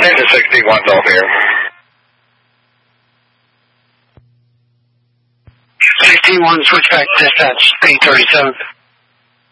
into 61 Delta here. 61, switchback dispatch, 837.